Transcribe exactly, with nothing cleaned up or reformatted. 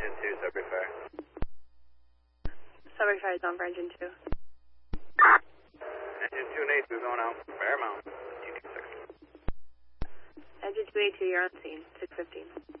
Engine two, Sudbury Fire. Sudbury Fire is on for engine two. Engine two and A two going out. Fairmount. Engine two A two, you're on scene. six fifteen.